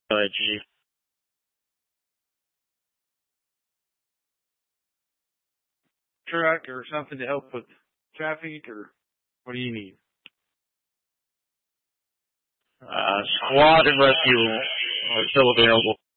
Go ahead, Chief. Truck or something to help with traffic, or what do you need? Squad and rescue are still available.